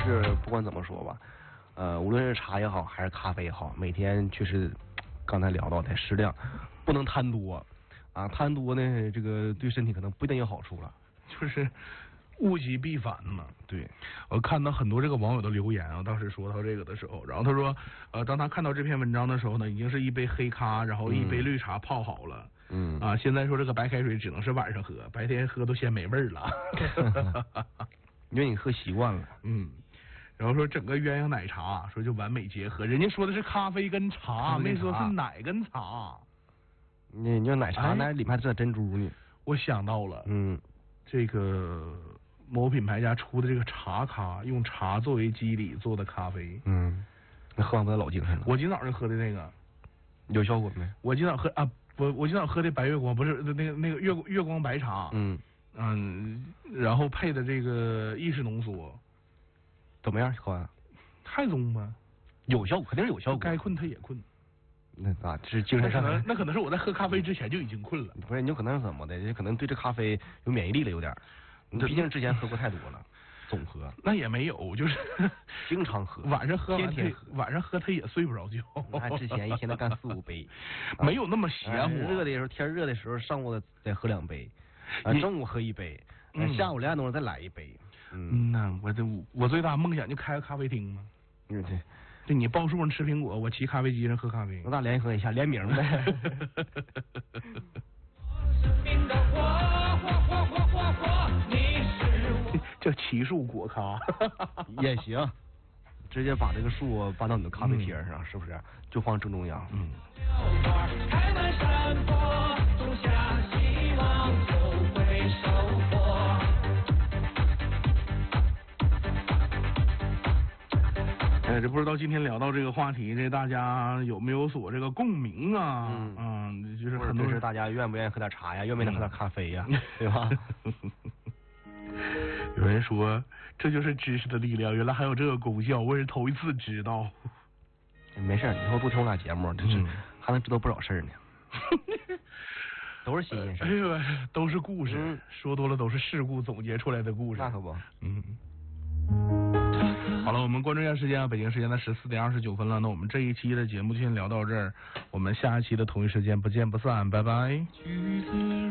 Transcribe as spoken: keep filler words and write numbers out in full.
是不管怎么说吧，呃，无论是茶也好，还是咖啡也好，每天确实刚才聊到的适量，不能贪多啊，贪多呢，这个对身体可能不一定有好处了。 就是物极必反嘛。 对， 我看到很多这个网友的留言啊，当时说到这个的时候，然后他说，呃，当他看到这篇文章的时候呢，已经是一杯黑咖，然后一杯绿茶泡好了。 嗯啊，现在说这个白开水只能是晚上喝，白天喝都嫌没味儿了。 因为你喝习惯了。 嗯。然后说整个鸳鸯奶茶，说就完美结合，人家说的是咖啡跟茶，没说是奶跟茶。 你你说奶茶，那里面还蘸珍珠呢。 我想到了， 嗯， 这个某品牌家出的这个茶咖，用茶作为基底做的咖啡。 嗯，那喝完不得老精神了。 我今早上喝的那个有效果没？ 我今早喝啊，我我今早喝的白月光，不是那个那个月月光白茶。 嗯嗯，然后配的这个意式浓缩， 怎么样？喝完太中吗？ 有效果，肯定是有效果。 该困他也困。 那啊，这是精神上的。那可能是我在喝咖啡之前就已经困了。 不是，你有可能是怎么的？你可能对这咖啡有免疫力了，有点。你毕竟之前喝过太多了，总喝。 那也没有，就是经常喝， 晚上喝， 天天喝， 晚上喝他也睡不着觉。 那之前一天都干四五杯， 没有那么邪乎。 热的时候，天热的时候，上午再喝两杯，啊，中午喝一杯，下午两点钟再来一杯。 嗯呐，我这我最大梦想就开个咖啡厅嘛。 嗯对。 对，你报树上吃苹果，我骑咖啡机上喝咖啡。 那咱联合一下，联名呗。 叫奇树果咖也行，直接把这个树搬到你的咖啡贴上，嗯、是不是？就放正中央。 嗯。 开满山坡，种下希望就会收获。 哎，这不知道今天聊到这个话题，这大家有没有所这个共鸣啊？ 嗯， 嗯就是很多是大家愿不愿意喝点茶呀，愿不愿意喝点咖啡呀，嗯、对吧？ 有人说这就是知识的力量，原来还有这个功效，我也是头一次知道。 没事，以后多听我俩节目，这是、嗯、还能知道不少事儿呢。都是新鲜事。 哎呦，都是故事，嗯、说多了都是事故总结出来的故事。 那可不， 嗯。好了，我们关注一下时间啊，北京时间的十四点二十九分了。那我们这一期的节目就先聊到这儿，我们下一期的同一时间不见不散，拜拜。